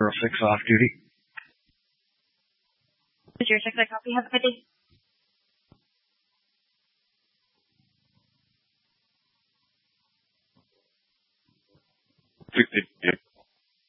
Girl 6 off duty. This is your 6 copy. Have a good day. 60.